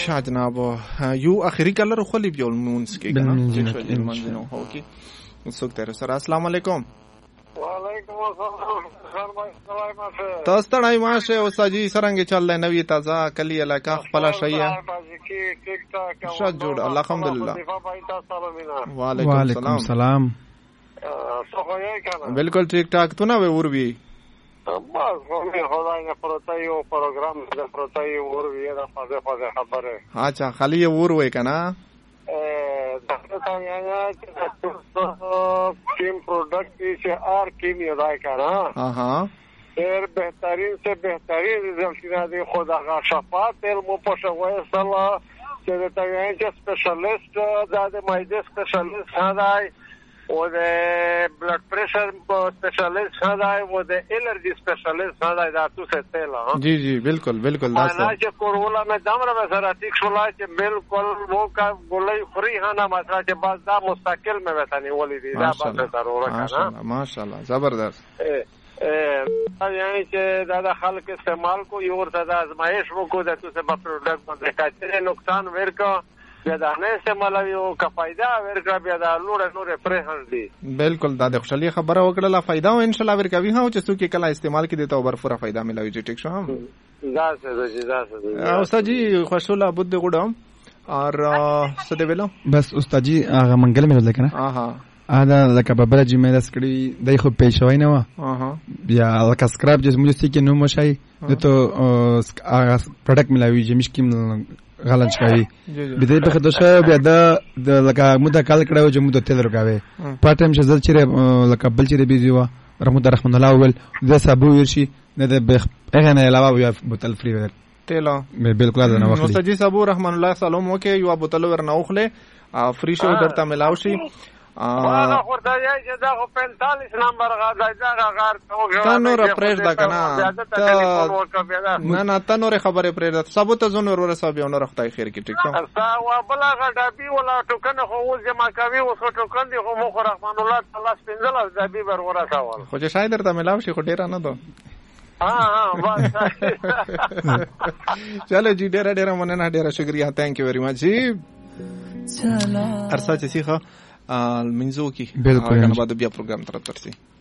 اچھا جناب یو اخری کلر خلی بیول مونس کې کنه منځنو هو کې څوک تر سره. السلام علیکم. وعلیکم السلام. تاسو ته نای ماشه او ساجي سرنګ چل نه نوې تازه کلی علاقہ خپل شیا شاد جوړ الحمدلله. وعلیکم السلام. بالکل ٹھیک ٹھاک تو نہ اور بھی بس خدای نه پروتایو پروګرام د پروتایو اور وی دا فاده خبره. اچھا خالی اور وای کنه دغه یا کیم پروڈکٹ چې ار کیم یادای کنه. ها ډیر بهترین سے بهترین رزلټ دی خدا غا شفاعت علم په شوې سره چې ته یې چې سپیشلیست د مایده سپیشلیست هداي او د بلډ پریشر سپیشلیست هداي او د الرجی سپیشلیست هداي دا څه ته لا. جی جی بالکل بالکل دا څه چې کورولا مې دمره سره ټیک شولا چې بالکل وو کا ګولې خوري هانه مثلا چې باز دا مستقل مې وتانی ولې دی دا به ضرورت کنه. ماشاءالله زبردست. یعنی چې دا خلک استعمال کو یو ورته د ازمایش وکړو د څه په پروډکټ باندې کاچره نقصان ورکا بیا دا نه استعمال یو کا فائدہ ورکا بیا دا نور پرهن دي. بالکل دا د خوشالي خبره وکړه فائدہ او ان شاء الله ورکوي ها چې څوک کله استعمال کړي ته ورفره فائدہ ملوي. ټیک شو هم دا څه او سجي خوشاله بود غوډم اور څه دی ویلو بس استاد جی هغه منګل مې لکه نه ها دا لکه ببره چې مې داس کړی دای خو پېښوي نه و بیا لکه سکراب چې موږ ستې کې نو مشای دته پروډکټ ملاوي چې مشکیم غلط کوي به دې په خدوشه بیا د لکه موږ کال کړو چې موږ تل ورکاوي پټم چې زل چې لکه بل چې بيزي و رحمت الله اول د صابو ورشي نه د هغه نه علاوه بیا بوتل فری ور تیلا بالکل دا نه وخت نو سجي صابو رحمان الله سلام وکي یو بوتل ور نه اوخله فری شو درته ملاو شي. وانا خورده چې دا خو 45 نمبر غاډای دا غار تا نور پرېږ دا کنه نه نه تا نور خبره پرېږ سبو ته زون ور سبي نور خدای خیر کی. ټیک څه تا وا بلا غډابي ولا ټوکنه خو وځه ما کوي او څو ټوکن دي خو مخ رحمان الله تعالی سپینځل د بي ور ورساول خو چې شاید درته ملاو شي خو ډیر نه دو. ها بس چلو جی ډیر مننه ډیر شکریا تھینک یو ویری مچ جی. ارسا چې سیخه المنزو کی بالکل کنه بعد بیا پروګرام تر ترسي